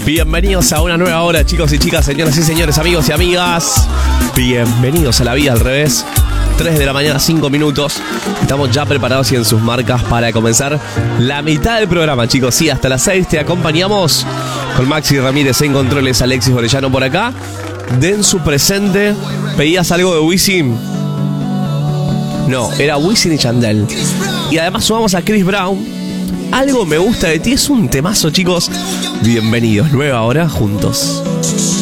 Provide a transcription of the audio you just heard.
Bienvenidos a una nueva hora, chicos y chicas, señoras y señores, amigos y amigas. Bienvenidos a La Vida al Revés. 3 de la mañana, 5 minutos. Estamos ya preparados y en sus marcas para comenzar la mitad del programa, chicos. Sí, hasta las 6 te acompañamos con Maxi Ramírez en controles, Alexis Orellano por acá. Den su presente. ¿Pedías algo de Wisin? No, era Wisin y Yandel. Y además sumamos a Chris Brown. Algo me gusta de ti, es un temazo, chicos. Bienvenidos, nueva hora juntos.